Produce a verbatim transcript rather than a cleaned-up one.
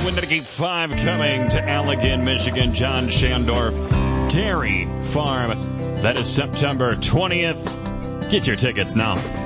Windy Gate five coming to Allegan, Michigan. John Shandorf Dairy Farm. That is September twentieth. Get your tickets now.